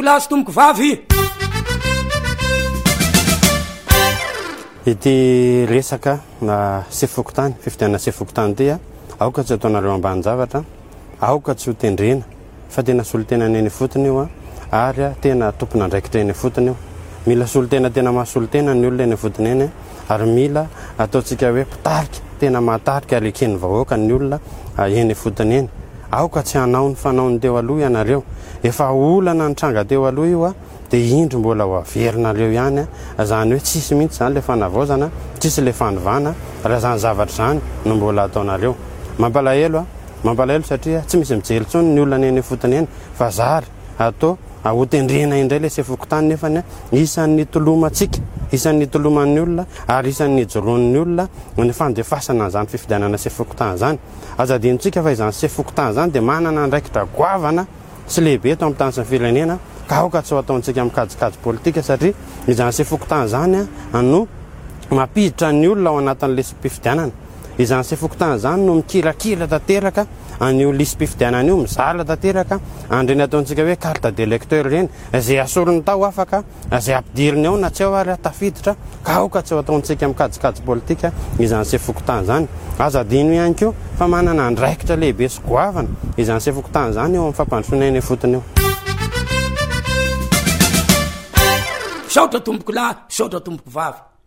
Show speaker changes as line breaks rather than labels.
lahy sy tomboko vavy.
Ity resaka sefokotany, fifidianana sefokotany ty aoka tsy ataonareo ambany zavatra, aoka tsy ho tendrena fa tena solotena neny fotony io ary tena tompona andraikitra eny fotony io. Mila solotena tena mahasolotena ny olona eny fotony eny ary mila ataontsika hoe pitarika tena mahatarika ary ekeny vahoaka ny olona eny fotony eny. Aoka tsy hanao ny fanaony teo aloha ianareo, efa olana nitranga teo aloha io dia indro mbola ho averinareo ihany zany hoe tsisy mihitsy zany le fanavaozana, tsisy le fanovana raha zany zavatra zany no mbola ataonareo. Mampalahelo satria tsy misy mijery intsony ny olona eny fotony eny fa zary atao hotendrena indray le sefokotany nefa isan'ny tolomantsika, isan'ny toloman'ny olona ary isan'ny joroan'ny olona ny fandefasana zany fifidianana sefokotany zany. Azadintsika fa izany sefokotany zany dia manana andraikitra goavana sy lehibe eto amin'ny tany sy ny firenena ka aoka tsy ho ataontsika mikajikajy politika satria izany sefokotany zany no mampiditra ny olona ao anatin'le mpifidianana. Izany sefokotany zany no mikirakira tanteraka an'io lisam-pifidianana io, mizala tanteraka andreny ataontsika hoe carte d'électeur reny izay asorony tao afaka izay ampidiriny ao na tsy ao ary tafiditra ka aoka tsy ho ataontsika mikajikajy politika izany sefokotany zany. Aza adino ihany koa fa manana andraikitra lehibe sy goavana izany sefokotany zany eo amin'ny fampandrosoana eny fotony eo.
Saotra tomboko lahy, saotra tomboko vavy.